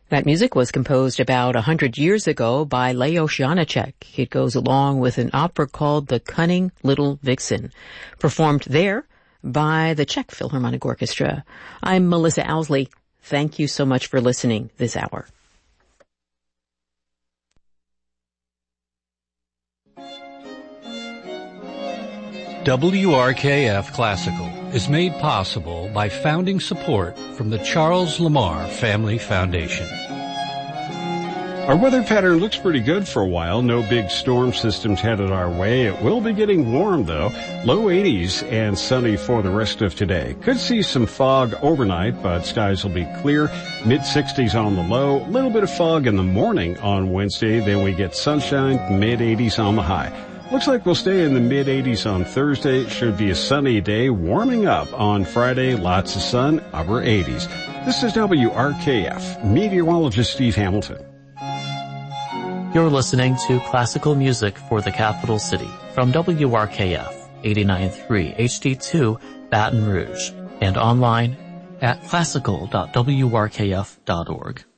That music was composed about 100 years ago by Leos Janáček. It goes along with an opera called The Cunning Little Vixen, performed there by the Czech Philharmonic Orchestra. I'm Melissa Owsley. Thank you so much for listening this hour. WRKF Classical is made possible by founding support from the Charles Lamar Family Foundation. Our weather pattern looks pretty good for a while. No big storm systems headed our way. It will be getting warm, though. Low 80s and sunny for the rest of today. Could see some fog overnight, but skies will be clear. Mid-60s on the low. A little bit of fog in the morning on Wednesday. Then we get sunshine, mid-80s on the high. Looks like we'll stay in the mid-80s on Thursday. Should be a sunny day. Warming up on Friday. Lots of sun, upper 80s. This is WRKF. Meteorologist Steve Hamilton. You're listening to classical music for the capital city from WRKF 89.3 HD2 Baton Rouge and online at classical.wrkf.org.